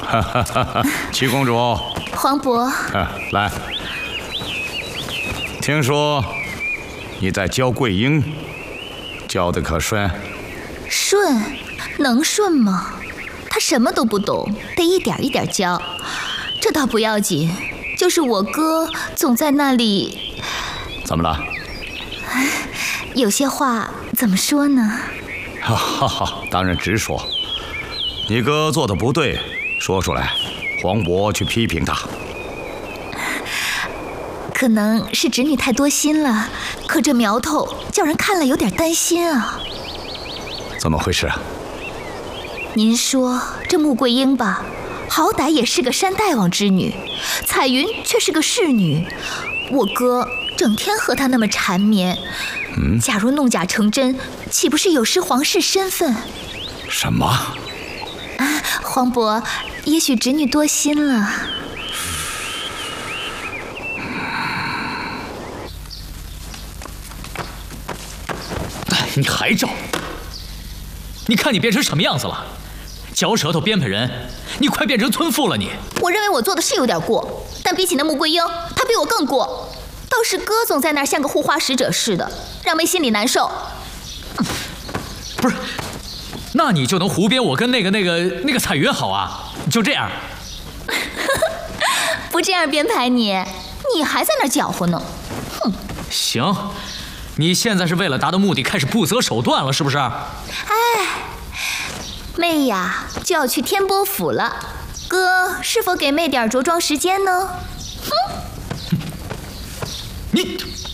七公主， 皇伯， 来，听说你在教桂英，教的可顺？ 顺，能顺吗？他什么都不懂，得一点一点教。这倒不要紧，就是我哥总在那里。 怎么了？ 有些话怎么说呢？ 哈哈，当然直说。你哥做的不对，说出来，皇伯去批评他。 可能是侄女太多心了，可这苗头叫人看了有点担心啊。 怎么回事啊？ 您说这穆桂英吧，好歹也是个山大王之女，彩云却是个侍女，我哥整天和她那么缠绵，假如弄假成真，岂不是有失皇室身份？ 什么？ 皇伯，也许侄女多心了。 你还招？你看你变成什么样子了？嚼舌头编排人，你快变成村妇了你！ 我认为我做的是有点过，但比起那穆桂英，她比我更过。倒是哥总在那儿像个护花使者似的，让妹心里难受。 不是，那你就能胡编我跟那个彩云好啊？就这样？ 不这样编排你还在那儿搅和呢。哼！ 行，你现在是为了达到目的开始不择手段了，是不是？ 妹呀，就要去天波府了，哥是否给妹点着装时间呢？哼！ 你，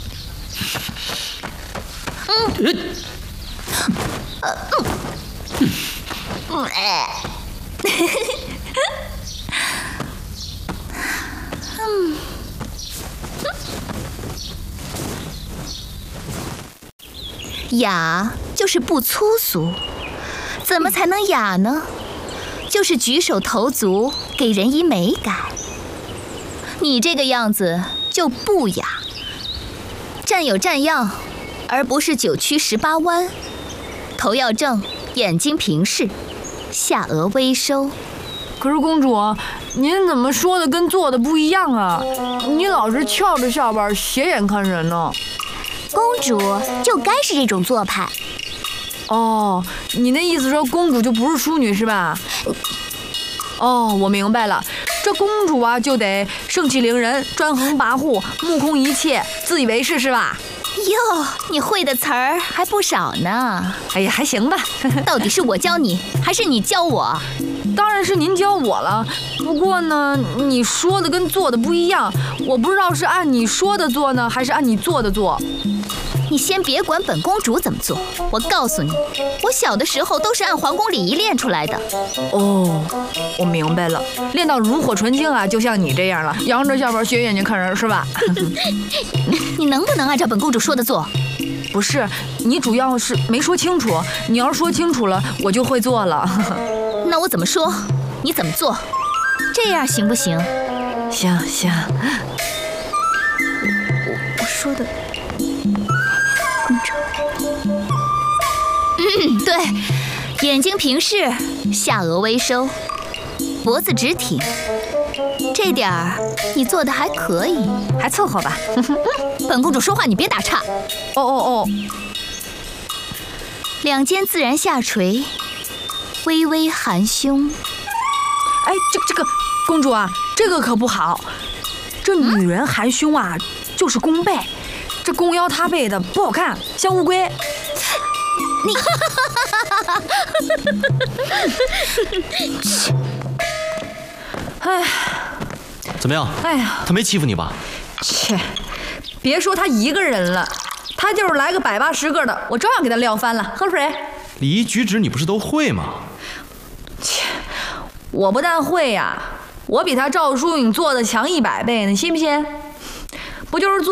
雅就是不粗俗，怎么才能雅呢？就是举手投足给人以美感。你这个样子就不雅，站有站样，而不是9曲18弯。头要正，眼睛平视，下颚微收。 可是公主，您怎么说的跟做的不一样啊？你老是翘着下巴斜眼看人呢。 公主就该是这种做派。 哦，你那意思说公主就不是淑女是吧？哦，我明白了，这公主啊就得盛气凌人、专横跋扈、目空一切、自以为是是吧？ 哟，你会的词儿还不少呢。 哎呀，还行吧。 到底是我教你，还是你教我？ 当然是您教我了。不过呢，你说的跟做的不一样，我不知道是按你说的做呢，还是按你做的做。 你先别管本公主怎么做，我告诉你，我小的时候都是按皇宫礼仪练出来的。 哦，我明白了，练到炉火纯青啊，就像你这样了，扬着下巴斜眼睛看人是吧？ 你能不能按照本公主说的做？ 不是，你主要是没说清楚，你要是说清楚了，我就会做了。 那我怎么说，你怎么做，这样行不行？ 行。 我说的。对，眼睛平视，下颚微收，脖子直挺，这点儿你做的还可以， 还凑合吧。 本公主说话你别打岔。 哦。 两肩自然下垂，微微含胸。 哎，这个公主啊，这个可不好。这女人含胸啊，就是弓背，这弓腰塌背的不好看，像乌龟。 你， 哎， 怎么样？ 哎呀， 他没欺负你吧？ 切，别说他一个人了，他就是来个100、80个的，我照样给他撂翻了。喝水。 礼仪举止你不是都会吗？ 切，我不但会呀，我比他赵淑颖做的强100倍，你信不信？不就是做